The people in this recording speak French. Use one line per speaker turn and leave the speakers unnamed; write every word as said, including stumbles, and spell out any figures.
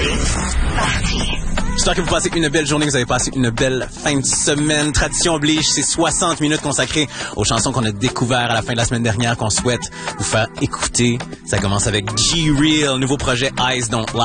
C'est parti.
J'espère que vous passez une belle journée, que vous avez passé une belle fin de semaine. Tradition oblige, c'est soixante minutes consacrées aux chansons qu'on a découvertes à la fin de la semaine dernière, qu'on souhaite vous faire écouter. Ça commence avec G-Real, nouveau projet Eyes Don't Lie.